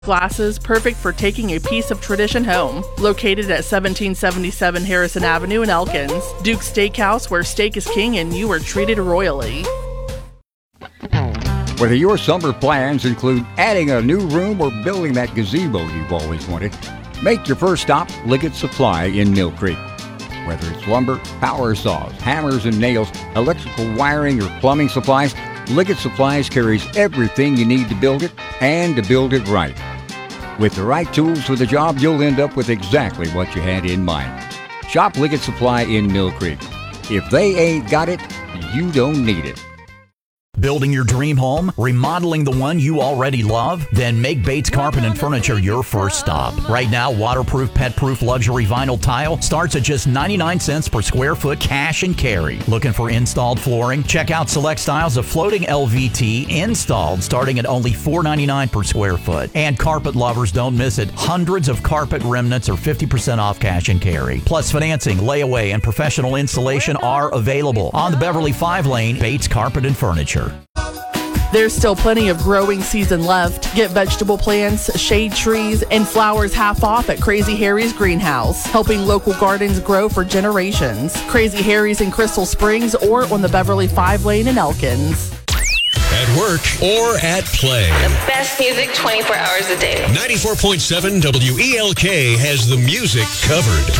Glasses perfect for taking a piece of tradition home. Located at 1777 Harrison Avenue in Elkins. Duke's Steakhouse, where steak is king and you are treated royally. Whether your summer plans include adding a new room or building that gazebo you've always wanted, make your first stop Liggett Supply in Mill Creek. Whether it's lumber, power saws, hammers and nails, electrical wiring, or plumbing supplies, Liggett Supplies carries everything you need to build it and to build it right. With the right tools for the job, you'll end up with exactly what you had in mind. Shop Liggett Supply in Mill Creek. If they ain't got it, you don't need it. Building your dream home? Remodeling the one you already love? Then make Bates Carpet and Furniture your first stop. Right now, waterproof, pet-proof luxury vinyl tile starts at just 99 cents per square foot cash and carry. Looking for installed flooring? Check out select styles of floating LVT installed starting at only $4.99 per square foot. And carpet lovers, don't miss it. Hundreds of carpet remnants are 50% off cash and carry. Plus financing, layaway, and professional installation are available on the Beverly 5 lane Bates Carpet and Furniture. There's still plenty of growing season left. Get vegetable plants, shade trees, and flowers half off at Crazy Harry's Greenhouse, helping local gardens grow for generations. Crazy Harry's in Crystal Springs or on the Beverly 5 lane in Elkins. At work or at play. The best music 24 hours a day. 94.7 WELK has the music covered.